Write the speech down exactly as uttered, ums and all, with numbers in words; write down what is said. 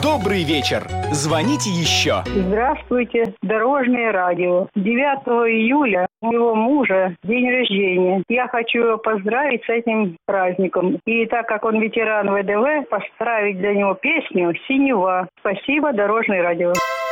Добрый вечер. Звоните еще. Здравствуйте, Дорожное радио. девятого июля у моего мужа день рождения. Я хочу его поздравить с этим праздником. И так как он ветеран вэ дэ вэ, поставить для него песню «Синева». Спасибо, Дорожное радио.